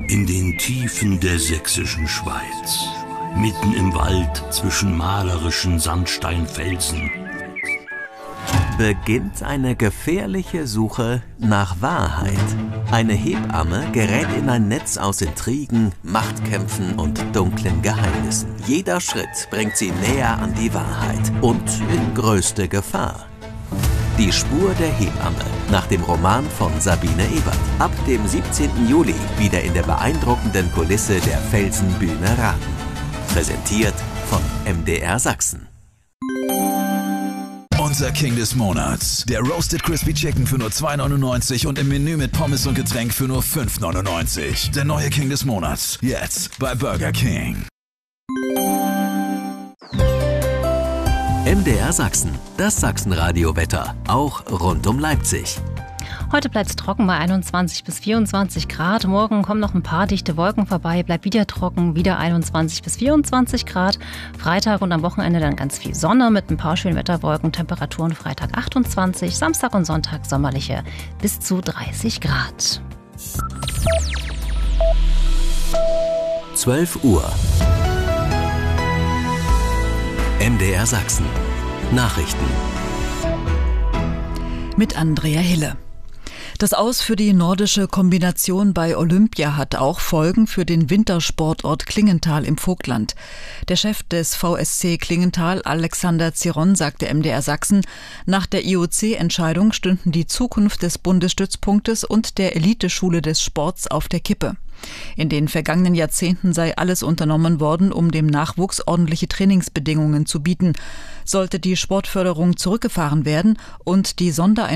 In den Tiefen der sächsischen Schweiz, mitten im Wald zwischen malerischen Sandsteinfelsen, beginnt eine gefährliche Suche nach Wahrheit. Eine Hebamme gerät in ein Netz aus Intrigen, Machtkämpfen und dunklen Geheimnissen. Jeder Schritt bringt sie näher an die Wahrheit und in größte Gefahr. Die Spur der Hebamme nach dem Roman von Sabine Ebert. Ab dem 17. Juli wieder in der beeindruckenden Kulisse der Felsenbühne Raden. Präsentiert von MDR Sachsen. Unser King des Monats. Der Roasted Crispy Chicken für nur 2,99 und im Menü mit Pommes und Getränk für nur 5,99. Der neue King des Monats. Jetzt bei Burger King. MDR Sachsen. Das Sachsenradio-Wetter. Auch rund um Leipzig. Heute bleibt es trocken bei 21 bis 24 Grad. Morgen kommen noch ein paar dichte Wolken vorbei, bleibt wieder trocken, wieder 21 bis 24 Grad. Freitag und am Wochenende dann ganz viel Sonne mit ein paar schönen Wetterwolken. Temperaturen Freitag 28, Samstag und Sonntag sommerliche bis zu 30 Grad. 12 Uhr. MDR Sachsen. Nachrichten. Mit Andrea Hille. Das Aus für die nordische Kombination bei Olympia hat auch Folgen für den Wintersportort Klingenthal im Vogtland. Der Chef des VSC Klingenthal, Alexander Ziron, sagte MDR Sachsen, nach der IOC-Entscheidung stünden die Zukunft des Bundesstützpunktes und der Eliteschule des Sports auf der Kippe. In den vergangenen Jahrzehnten sei alles unternommen worden, um dem Nachwuchs ordentliche Trainingsbedingungen zu bieten. Sollte die Sportförderung zurückgefahren werden und die